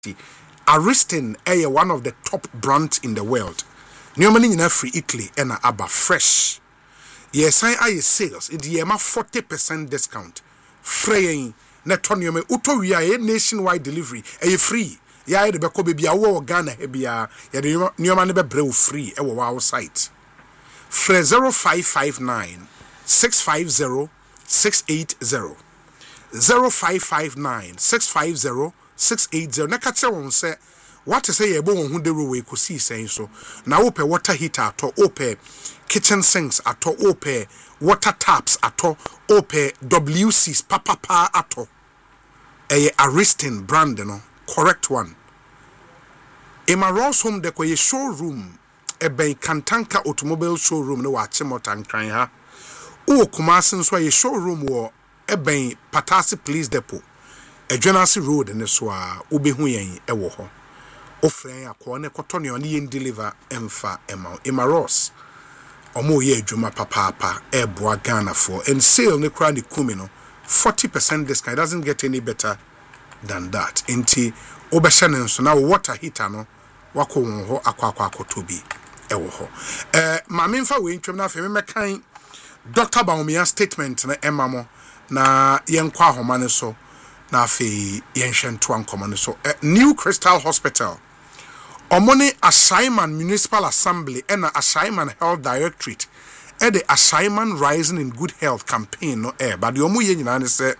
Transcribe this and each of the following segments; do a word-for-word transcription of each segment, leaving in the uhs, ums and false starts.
Ariston is one of the top brands in the world. Nneɛma no nyinaa free Italy ɛna aba fresh. Yɛsan ayɛ sales. Nti yɛma forty percent discount. Frɛ yɛn na tɔ nneɛma wotɔ wie a ɛyɛ nationwide delivery. Ɛyɛ free. Yɛayɛ de bɛkɔ baabi a wowɔ Ghana ha biara. Yɛde nneɛma no bɛbrɛ wo free ɛwɔ wɔ site. Frɛ zero five five nine six five zero six eight zero. zero five five nine six five zero six eight zero. Na ka kyerɛ wɔn sɛ what to say yɛbɔ wɔn ho de rowe kɔsi sɛn so. Na wopɛ water heater atɔ, wopɛ kitchen sinks atɔ, wopɛ water taps atɔ, wopɛ W Cs papapa atɔ. Ɛyɛ Ariston brand no, correct one. Emma Ross Home Decor yɛ showroom ɛbɛn Kantanka automobile showroom no wɔ Achimota nkran ha. Wo Kumasi nso yɛ showroom wɔ ɛbɛn Patasi Police Depot. Adwanasi Road ne so a wobɛhu yɛn ɛwɔ hɔ. Ofren akɔ ne kɔtɔ ne ɔne yɛn deliver ɛmfa ɛma. Emma Ross ɔmo yɛ adwuma papaapa ɛboa Ghana for and sale ne kra ne kumi no forty percent discount. It doesn't get any better than that. Enti obɛhyɛ ne nso na water heater no wakɔ wɔn hɔ akɔ akɔ akɔtɔ bi ɛwɔ hɔ. Eh ma memfa we ntwam na afɛ me mekan Doctor Bawumia statement na ɛma mo na yɛnkɔ ahoma ne so na afɛ yɛnhwɛ nto ankɔma ne so. Eh, New Crystal Hospital Omoni Ashaiman Municipal Assembly and Ashaiman Health Directorate at the Ashaiman Rising in Good Health campaign no air. But the Omu Yen say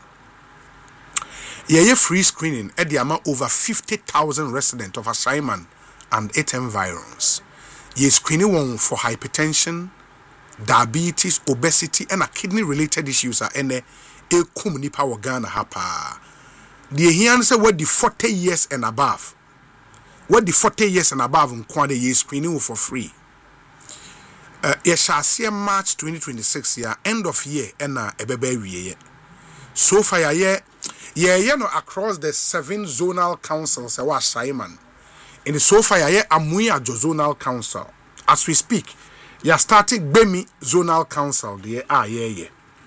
ye free screening at the amount over fifty thousand residents of Ashaiman and its environs. Ye screening one for hypertension, diabetes, obesity, and a kidney related issues are ene e kum nipa wa Ghana hapa. The here say what the forty years and above. What the forty years and above in Kwade ye screening for free. Uh, ye shall see March twenty twenty-six year end of year and a ebebe ye. So far ye ye ye no across the seven zonal councils a was Simon. In the so far ye Amuya zonal council. As we speak, ye started Bemi zonal council the ah ye ye.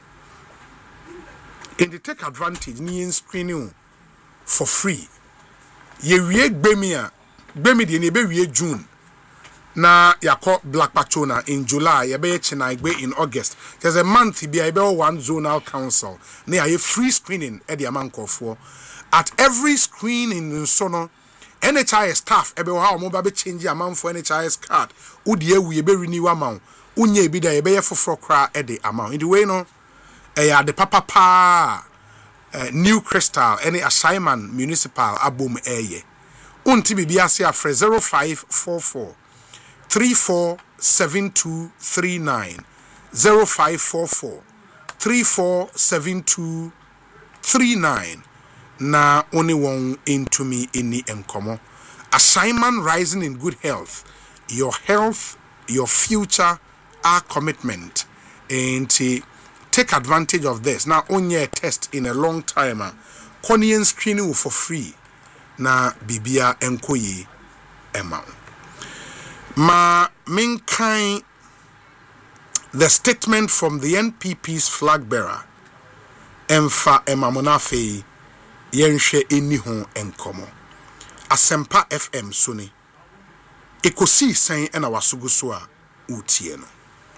In the take advantage ni screening for free. Ye wie Bemi a Bemi de nebe wie June na yako Black Patona in July yebe Chinaigbe in August. There's a month be able one zonal council na ye free screening e de amanko for at every screening in sono N H I S staff ebe ha omo ba be change amount for N H I S card udi ewu yebe renew amount unye bi da yebe ye foforo kra e de amount in the way no e ya de papa pa uh, New Crystal any assignment municipal abom eye unti bibi ase afre zero five four four three four seven two three nine zero five four four three four seven two three nine na only one into me any enkomo. Assignment rising in good health. Your health, your future, our commitment. And uh, take advantage of this. Now only a test in a long time. Cornean screening for free. Na bibia enkoye ema. Ma minkai the statement from the N P P's flag bearer. Emfa emamonafe yenhwe eni ho enkomo. Asempa F M suni. Ekosi sen ena wasugu so a utie no.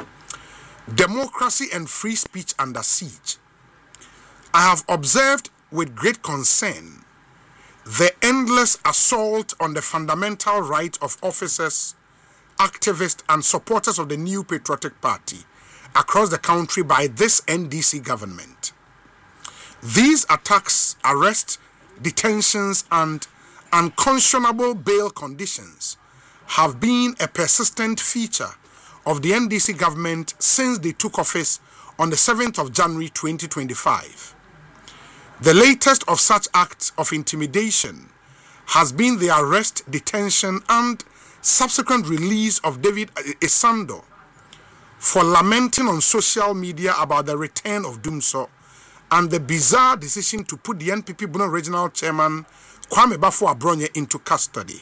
Democracy and free speech under siege. I have observed with great concern the endless assault on the fundamental right of officers, activists, and supporters of the New Patriotic Party across the country by this N D C government. These attacks, arrests, detentions, and unconscionable bail conditions have been a persistent feature of the N D C government since they took office on the seventh of January twenty twenty-five. The latest of such acts of intimidation has been the arrest, detention, and subsequent release of David Isando for lamenting on social media about the return of Dumso and the bizarre decision to put the N P P Bono Regional Chairman Kwame Bafo Abronye into custody.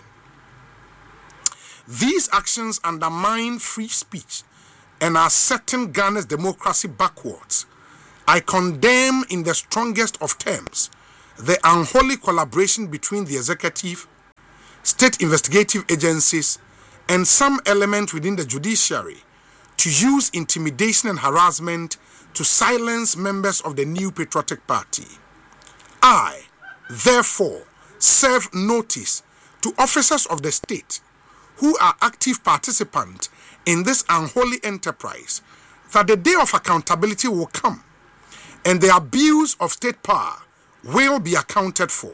These actions undermine free speech and are setting Ghana's democracy backwards. I condemn in the strongest of terms the unholy collaboration between the executive, state investigative agencies, and some elements within the judiciary to use intimidation and harassment to silence members of the New Patriotic Party. I, therefore, serve notice to officers of the state who are active participants in this unholy enterprise that the day of accountability will come and the abuse of state power will be accounted for.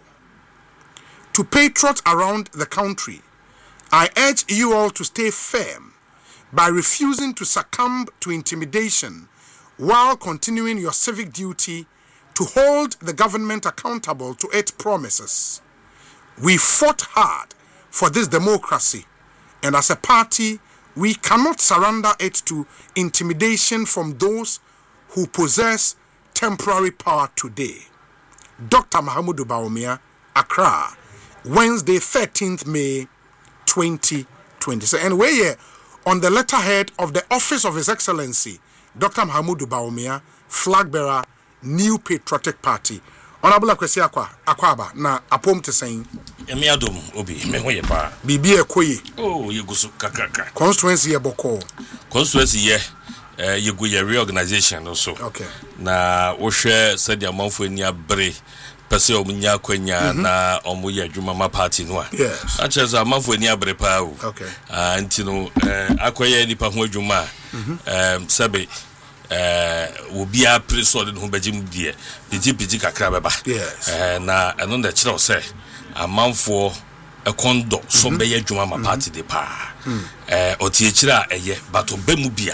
To patriots around the country, I urge you all to stay firm by refusing to succumb to intimidation while continuing your civic duty to hold the government accountable to its promises. We fought hard for this democracy, and as a party, we cannot surrender it to intimidation from those who possess temporary power today. Doctor Mahamudu Bawumia, Accra, Wednesday, thirteenth May, twenty twenty. So, and we're here on the letterhead of the Office of His Excellency, Doctor Mahamudu Bawumia, flag bearer, New Patriotic Party. Honorable Akwesi Akwa, Akwaba, na apom te saying. Emi adom obi me ho ye pa. Bibi ekoye. Oh, yegusu kakaka. Constituency ye boko. Constituency ye eh yegu ye reorganization also. Okay. Na wo hwe said amanfo ani abre pese omunya kwanya na omo ye adwuma ma party no a. Yes. Actually amanfo ani abre pa o. Okay. Ah ntino eh akoye nipa ho adwuma. Um sabe eh obi a preso de ho bagim die piti piti kakra beba. Yes. Eh na eno na kire o say amanfo ekondo so be ye adwuma ma party de pa. Eh otie kire a eye bato bemu bia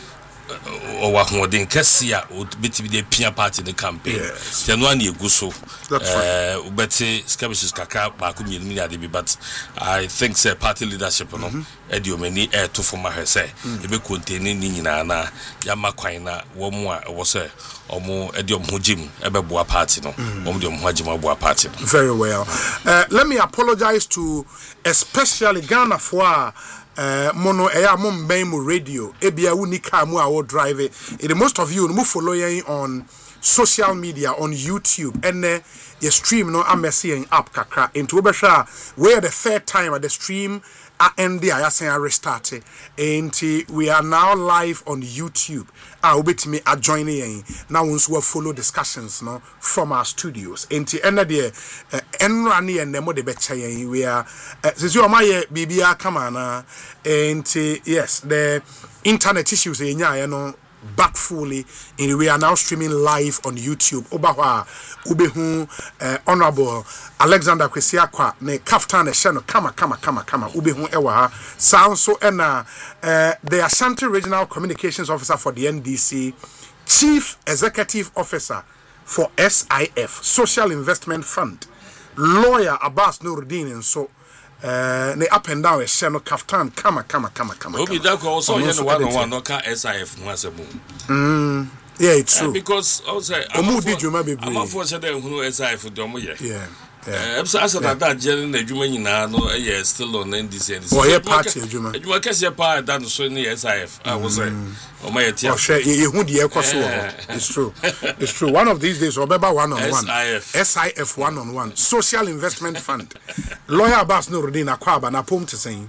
o wa hoden kese a obetimi de pia party the campaign. Yes. Teno an egu so eh ubeti skabishes kaka ba ku mi ni ade bi, but I think say party leadership no e di omani e to for ma he say e be contain ni nyina na ya makwan na wo mu a wo say omo e di omho jim e be boa party no omo di omho jim boa party no. Very well. Uh, let me apologize to especially Ghana for Uh, mono eya mom ben mo radio ebia unika mu awo drive it. Most of you no follow yen on social media on YouTube and uh, your stream no amesi app kakra into obesha where the third time at the stream uh, and the I restart and we are now live on YouTube. Ah obetimi adjoin yen now once we follow discussions no from our studios and end the enra ne and mo de becha yen we are since you are my bibia come na and yes the internet issues enya you know back fully and we are now streaming live on YouTube. Obawa ubehu uh, Honorable Alexander Kwesi Akwa ne Kaftan Eshano kama kama kama kama ubehu ewa sound so ena uh, the Ashanti Regional Communications Officer for the N D C, Chief Executive Officer for S I F Social Investment Fund, Lawyer Abbas Nuruddin and so Uh, ne up and down a shano kaftan kama kama kama kama. Obi da ko so yen one on one no ka S I F no asemu. Mm. Yeah, it's true. Uh, because I was say omu di djuma bebre. Am for say dem hunu S I F do mo ye. Yeah. Yeah. Epsa asa na da jere na djuma nyina no eh still on N D C. Oh, yeah, party djuma. Djuma kese pa da no so ni S I F. I was say o ma ye tia. Oh, share ye hu di e kwaso. It's true. It's true. One of these days obeba one on one. S I F. S I F one on one. Social Investment Fund. Lawyer Abbas Nuruddin Akwaba na pom te saying.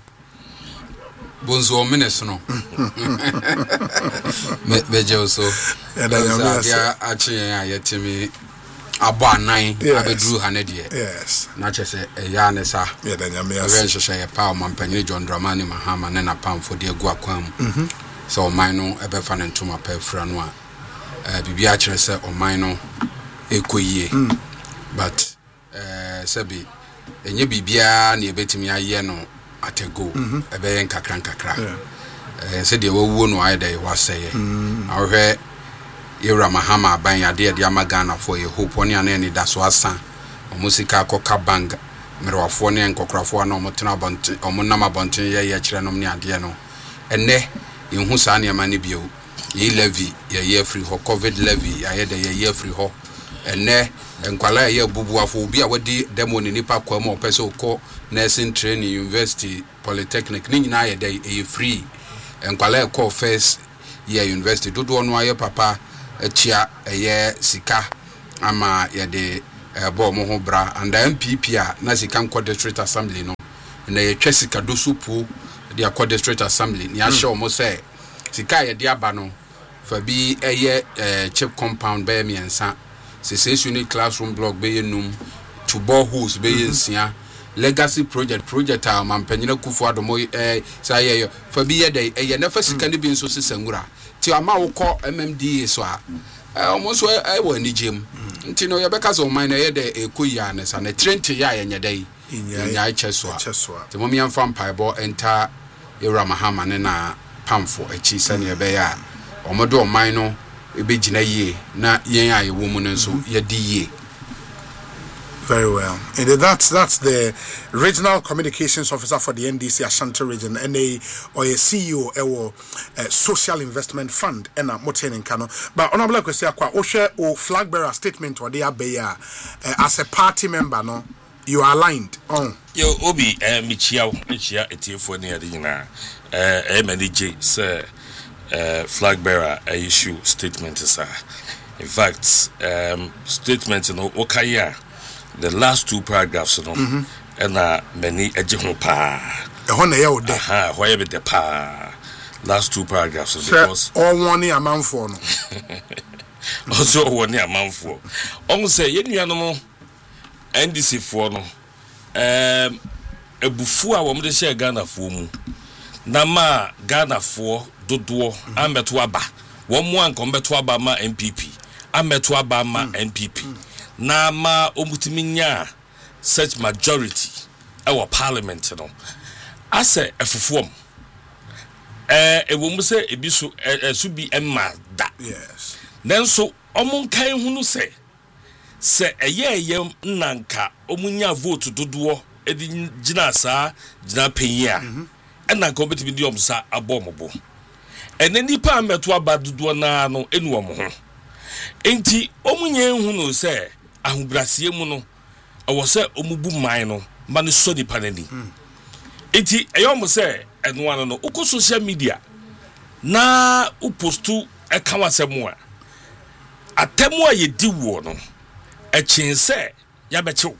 Bonzo minutes no. Me beje so. Ya da ya ya achi ya yetimi abo anan abedru hanedie. Yes. Na chese eya ne sa. Ya da nyame asa. We hwehwe ye pa o mampanyire John Dramani Mahama ne na pamfo de egu akwam. Mhm. So oman no ebefa ne ntoma pa afura no a eh bibia kire se oman no ekoyie. But eh sebi enye bibia na ebetimi aye no atego ebe yen kakran kakra eh se de wawuo no aye dey waseye ahwe Yewra Mahama aban yade de amagana for ye hope oni ane ni daso asa omusika akoka bang merwafo ne nkokrafo na omotena bonte omonam abonte ye ye kire nom ne ade no enne yenhu sa ne ma ne bio ye levy ye ye free ho covid levy ye de ye ye free ho enne enkwala ye bubuafo obi a wadi demo ni nipa kwa ma opese okọ nursing training university polytechnic ni nyina ye de ye free enkwala e call first ye university dodo no aye papa etia eye sika ama ye de bo mo ho bra and M P P a na sika nko district assembly no na ye twesika do supu the accord district assembly ni a show mo say sika ye de aba no fa bi eye eh, chip compound be me ensa se se unit classroom block be num to boreholes be nsia legacy project project a mampanyina kufu adomo eh say ye fa bi ye de eye na fa sika ne bi nso sesangura ti ama wo kɔ M M D A so a almost I were ni gym nti no ye beka so man na ye de ekoyi an sa na trent ya ye nyeda yi nya cheso a ti mo mi amfa mpaebo enta Ewura Mahama ne na pamfo echi sane ye be ya omodo oman no ebe gina yie na yen aye wo mu no so ye di yie. Very well. And that's that's the regional communications officer for the N D C Ashanti region, N A or a C E O or uh, social investment fund. And I'm not saying Kano, but honorable question, o share o flag bearer statement or the abeya as a party member. No, you are aligned. Oh, yo obi eh michia michia etiefo ne ade nyina eh eh manage say eh flag bearer issue statement sir. In fact, um statement no okaya the last two paragraphs no and uh many eje pa e ho na ye wo de aha ho ye be de pa last two paragraphs because all one amanfo no also one amanfo on say ye nuanom N D C fo no um ebufu a wo de share Ghana fo mu na ma Ghana fo dodo ameto aba wo mu anko beto aba ma N P P ameto aba ma N P P na ma omutiminya such majority our parliament no ase efufuom eh ewo mu se ebiso esu bi emma da yes nanso omun kan hunu se se eyeye nanka omunya vote dodo edi gina sa gina penya ena ka obetimi di omsa abomobo ene nipa ameto aba dodo na no enu omo ho enti omunye hunu se ahubrasie mu no awo se omubu man no ma ne so nipa nani enti eyom se eno ano no uko social media na upostu ekawasemu a atemu a yedi wo no echinse ya bechew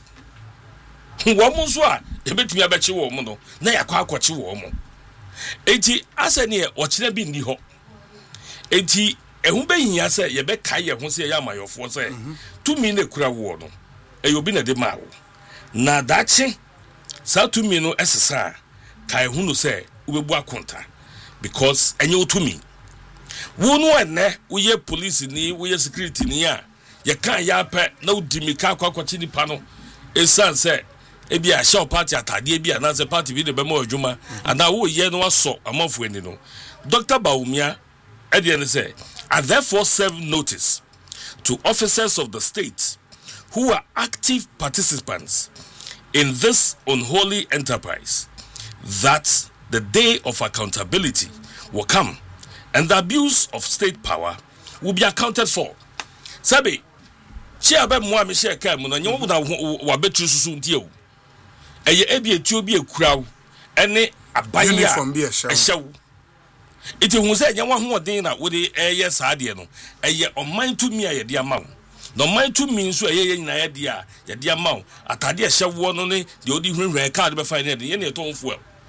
wo mu so a ebetumi abechew wo mu no na yakwa akwachi wo mu enti asene e okire bi ndi ho enti ehun be yin ase ye be kai ye ho se ya mayofo se tumi na kura wo no e obi na de ma wo na dachi sa tumi no esesa kai hu no se ubebu akonta because enye otumi wo no ene wo ye police ni wo ye security ni a ye kan ya pe na udimi ka akwakwati ni pa no esan se e bia show party atade bia na se party bi de be ma adwuma ana wo ye no aso amafo ani no Doctor Bawumia e de ne se I therefore serve notice to officers of the state who are active participants in this unholy enterprise that the day of accountability will come and the abuse of state power will be accounted for. Sabi, chia be mo ame share kai mo na nyo na wa betru susu ntie o. Eye ebi etuo bi ekura wo ene abaye a uniform bi ehyew. Iti hu se nyanwa ho odin na wo de eye saade no eye oman to mi a ye de amawo no man to mi nso eye nyina ye de a ye de amawo atade ehyew no ne de odi hwenhwen card be fa ne de ye ne tonfo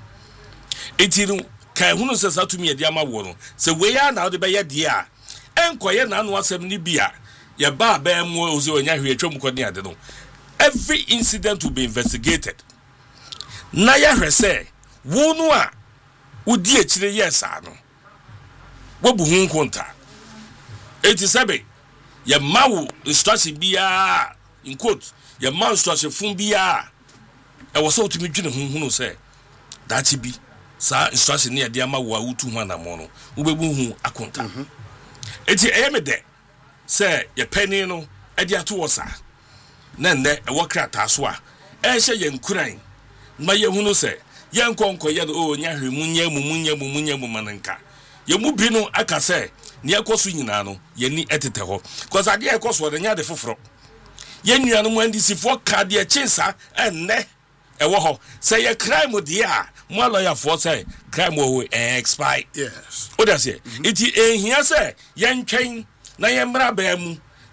iti no kai hu no se sa to mi ye de amawo no se we ya na de be ye de a enkoye na anu asem ni bia ye ba ba mu ozi onya hwe atwam ko ne ade no every incident will be investigated na ya hwese wo no a udi echire yesa no wobu hu nkonta eighty-seven ye mawu instruction bia in quote ye mawu instruction fun bia e wo so otumi dwene hu hu no se dachi bi sa instruction ne de amawu a utu hu anamo no wobebu hu akonta eti eyemede se ye pani no e de ato wo sa na nne e wo krata so a e hye ye nkuran ma ye hu no se ye nkonko ye o nya hwe munye mu munye mu munye mu mananka ye mu bi no aka se ne ekoso nyina no ye ni etete ho cause ade ekoso de nya de foforo ye nuanu mu andisifo ka de chinsa enne e wo ho se ye crime de a mo lawyer for say crime wo expire yes o da se iti ehia se ye ntwen na ye mra ba mu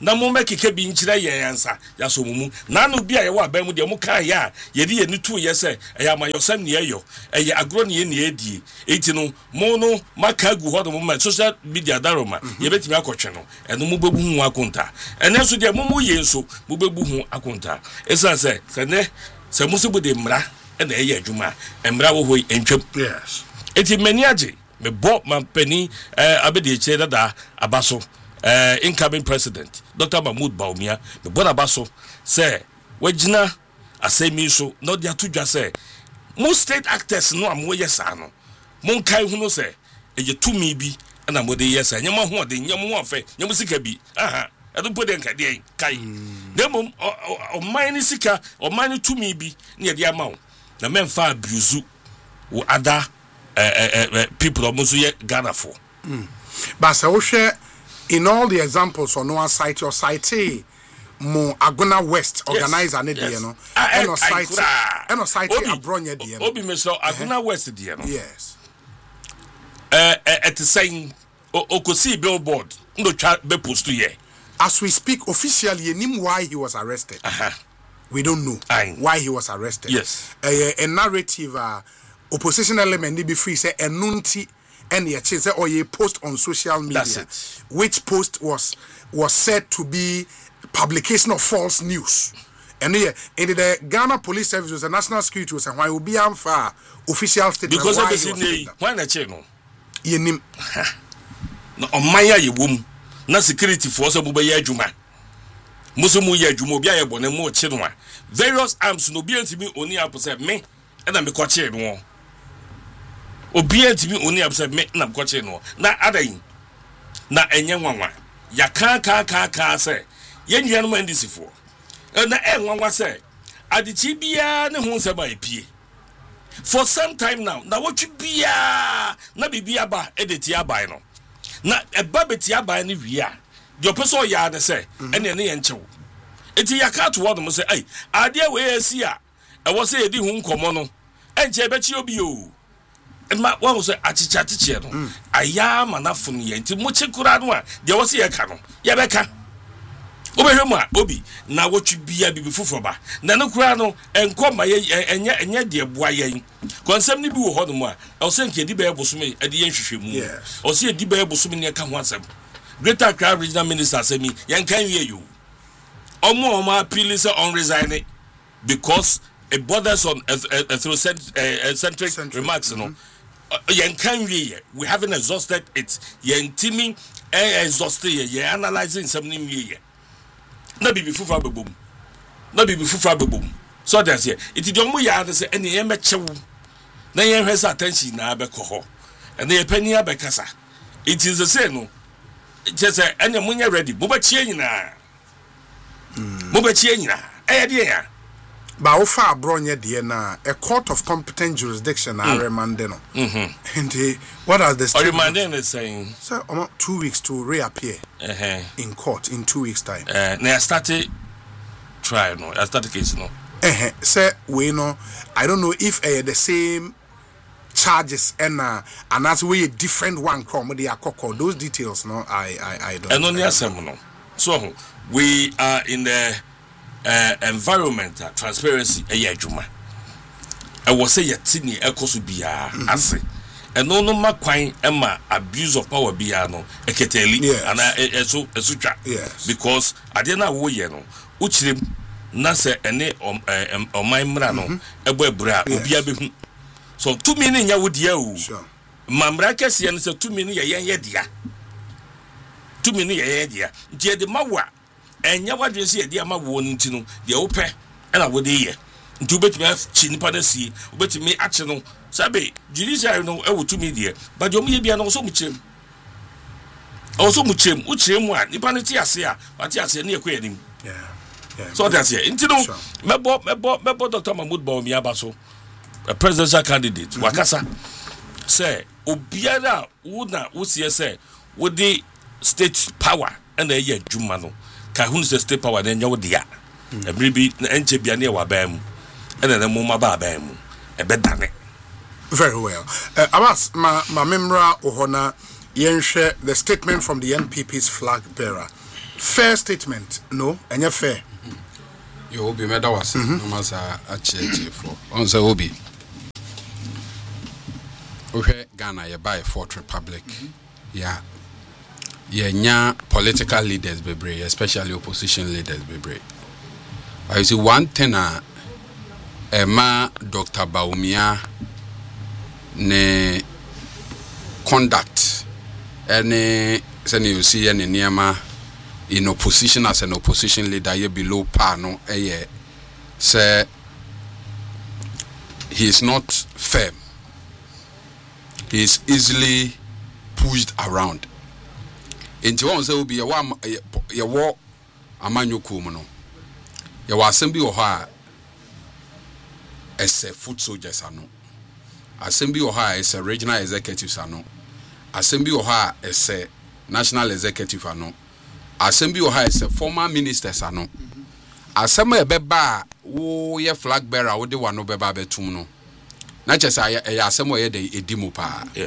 na mo mekeke bi nkyira ye ansa ya so mumu na no bi a ye wa ban mu de mo kan ya ye de ye ni tu ye se e ya mayosam ne ye yo e ye agro ne ye ne edie enti no mo no maka gu ho do mo ma social media daroma ye betimi akotwe no eno mo bebu hu akonta ene so de mo mo ye nso mo bebu hu akonta esa se se ne se mo se bo de mra e na ye adwuma emra wo ho entwam yes enti mani age me bo man pani eh abedi eche dada abaso eh incoming president Doctor Mahmoud Bawumia me bo abaso say wagina asemi so no dia tudwa say mo state actors no am wo yesa no mo kai hu no say eye tumi bi na mo de yesa nyama ho de nyam ho afa nyam sika bi aha edo pode nka de kai demo o mine sika o mine tumi bi na de ama wo na memfa abuse wo ada Uh, uh, uh, people almost yet Ghana for. Mm. But so share in all the examples on one site or site mo Aguna West organizer yes, yes. You know and no site and no site abronya the Obi Mister Aguna West the no yes uh at the saying okosi billboard ndo twa be post here as we speak officially nim why he was arrested. Uh-huh. We don't know Aye. why he was arrested. Yes uh, a narrative uh, opposition element be free say enunti and ye say or ye post on social media which post was was said to be publication of false news and yeah in the Ghana Police Service was the National Security was and why will be am for official statement because why say why na che no ye nim no omanya ye wom na security force bu be ye adwuma musumu ye adwuma obi aye bone mo che no various arms no bi antimi oni apo say me and me ko che no obi antimi oni abse me na mkoche no na adayin na enye nwanwa ya ka ka ka ka se ye nua no andisifo na enwanwa se adichi bia ne hu se ba epie for some time now na wotwi bia na bibia ba edeti abai no na eba beti abai ne wia de opeso ya ne se ene ne ye nchewo eti ya ka to wo mo se ai ade we asi a e wo se edi hu nkomo no enche be chi obi o ma wa so achicha achiche no aya manafo no ye nti mo chekura no a de wo se ye ka no ye be ka obehwemu a obi na wotwi bia bibi foforo ba na no kura no enkoma ye enye enye de boa ye konsem ni bi wo ho no mu a o se nke di be ebosome ade ye nhwehwemu o se di be ebosome ne ka ho asem Greater Accra Regional Minister asemi ye kan wie yo omo omo appeal say on resign because it borders on ethnocentric uh, uh, remarks you know yen kan we we haven't exhausted it yen teaming exhausted ye analyzing something we na bibi fufa bebom na bibi fufa bebom so that's here it is omo ya say ene ye mechewu na yen hwesa attention na be koho ene ye pani abekasa it is the same no just say ene munya ready mo ba chie nyina mo ba chie nyina eh de ya ba wo fa abronye de na a court of competent jurisdiction are remanded no mhm and uh, what are the statement remanding is saying so um, two weeks to reappear uh-huh. in court in two weeks time uh now started trial no I started case no eh uh, say we know I don't know if uh, the same charges and uh, and as we a different one come they are called those details no I I I don't and only asem no so we are in the Uh, environmental transparency eh adwuma e wo say yetini ekoso bia ase e no no makwan e ma abuse of power bia no eketeli ana eso eso twa because ade na wo ye no uchirem na se ene oman mra no ebo ebura obi abehu so to me ne nya wo dia o mamra kese ne se to me ne ye ye dia to me ne ye ye dia die de mawa enya wadwe se yedi ama wo nti no de wo pe na wo de ye nti obetimi chi nipa na sie obetimi ache no sabe judiciary no e wo to me de ba de omo ye bia no so mu chem o so mu chem u chem a nipa ne ti ase a ba ti ase ne ekwe anim yeah yeah so that's here nti no mebo mebo mebo Doctor Mahmoud Bawumia Abaso a presidential candidate mm-hmm. wakasa say obiara wo na wo sie say wo de state power and e ye adwuma no ka hu se state power den nyawo dia e bribi enche bia ne wa ba mu e na mu ma ba ba mu e be dane very well uh, Abbas ma ma memra ohona yenhwe the statement from the N P P's flag bearer fair statement no enye fair you obi meda was no masa acheche for on say obi okay Ghana ye buy Fourth Republic yeah yeah nya political leaders bebre especially opposition leaders bebre I see one thing uh, Emma Doctor Bawumia ne conduct any send you see any niema in opposition as an opposition leader ye below par no eh say he is not firm, he is easily pushed around into one say will be a one ye war amanyuku no ye wa asem bi wo ha as a foot soldiers ano assembly or ha as a regional executives ano assembly or ha as a national executive ano assembly or ha as a former ministers ano asem e beba wo ye flag bearer wo de wano beba betum no na chesa e asem o ye de edimu pa yeah.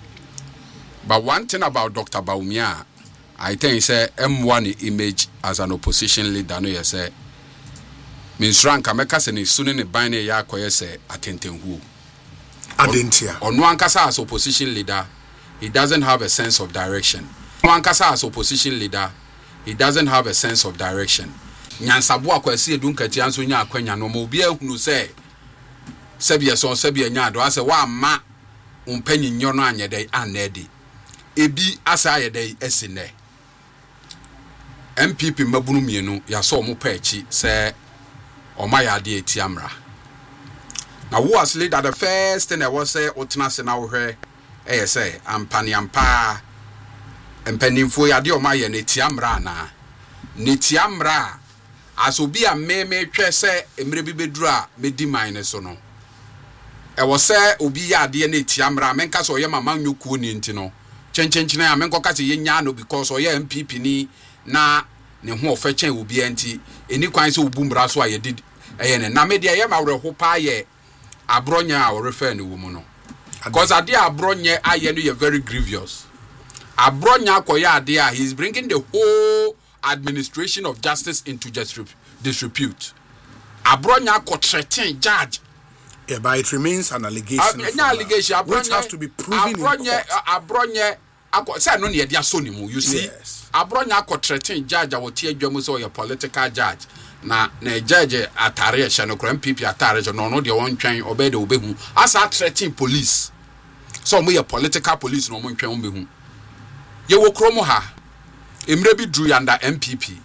But one thing about Doctor Bawumia, I think say M one image as an opposition leader no ye say Miss Ranka meka se ni sunu ne ban ne ya koye se atentenhu adentia ono ankasa as opposition leader he doesn't have a sense of direction ono ankasa as opposition leader he doesn't have a sense of direction nyansabo akwasi edunkati anso nya akwanya no mo obi ehunu se sebie so sebie nya do ase wa ma umpanyi nyono anyede anedi ebi asa ayede esine M P P mabunu mienu ya so mo pa echi se Omaya de etiamra. Now who was leader the first thing I was say otna se na wo hwe eh say ampani ampa empanimfo ya de omaya na etiamra na netiamra asobi a me me hwe se emre bi beduru a medi man so no e wo se obi ya de na etiamra menka so ye mama nyokuo ni nti no chenchenchina ya menko ka se ye nya no because o ye M P P ni na ne ho ofa obi anti eni kwan se obumbra so aye did eye ne na media ye mawre ho pa ye abronya a refer ne wo mu no because ade abronya aye no ye very grievous abronya akoye ade a he is bringing the whole administration of justice into disrepute abronya ko threaten judge yeah, but it remains an allegation uh, an allegation abronya, which has to be proven abronya, in court abronya akọ say no ne dia so ni mu you see yes. Abronya akọ threaten judge awotie adwam so your political judge na na judge atare e hye no kram M P P atare je no no de won twen obey de obehu asa threaten police so mo your political police no mo ntwen obehu ye wo kromo ha emre bi dru yanda M P P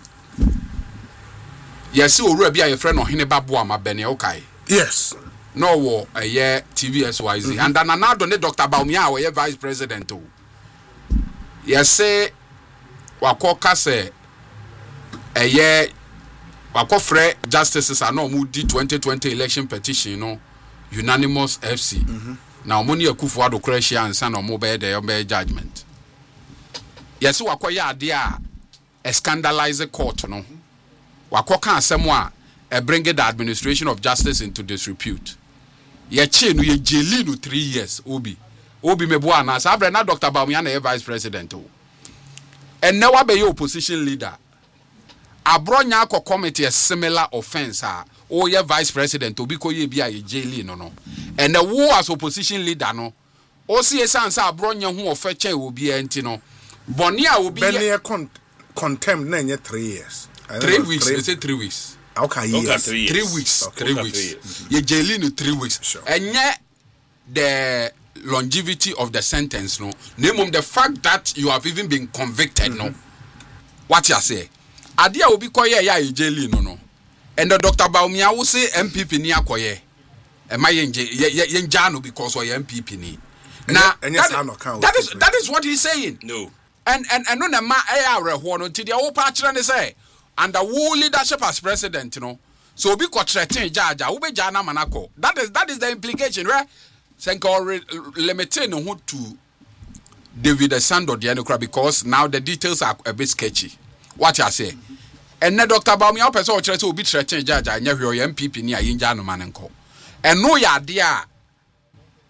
yes owura bi a ye frɛ no hene babo amabene okay yes no wo eye T V S Y Z mm-hmm. And ananado ne Doctor Bawumia we vice president o yes say wakoka se eye wakofre justices are no mu di twenty twenty election petition no unanimous F C mm-hmm. Now money akufo ado crashia ansa no mo be the be judgment yes wakoya ade a a scandalize court no wakoka asem a e bring the administration of justice into disrepute ye che no ye jeli no three years obi obi mebo ana sa bre na Doctor Bawumia na vice president o and now be your opposition leader abronya akọ committee a similar offense ah o ye vice president obi ko ye bia ye jeli no no and the wo as opposition leader no o see sense abronya ho ofa chen obi enti no boni a obi be con contempt na nye three years three weeks they say three weeks okay yes three, three weeks okay. three okay. weeks Mm-hmm. ye jeli no three weeks sure. And yet the longevity of the sentence no name the fact that you have even been convicted mm-hmm. no what you say adia obi koye ya ejeli no no and the Doctor Bawumia will say M P P ni akoye e ma yenje yenja no because o M P P ni na that, that is that is what he's saying no and and and no na ma e areho no ti dia wo pa kire ne say under wo leadership as president no so obi ko threaten judge wo be ja na manako that is that is the implication right senko limited no to David Sando Dianokra because now the details are a bit sketchy what you say and na Doctor Bawumia person o kire say obi threaten judge anya hwe o M P P ni ayinja no manenko and no ya de a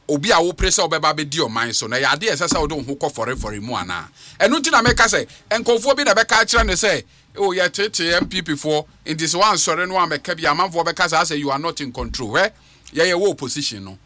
obi a wo pressure obeba be di oman so na yade esesa wo do ho kɔ fɔre fɔre mu ana enu ti na meka sɛ enkofo bi na bɛka kyerɛ ne sɛ oh yeah tete M P P for in this one sorry no ameka bi amanfo bɛka sɛ say you are not in control eh yeah yeah wo opposition no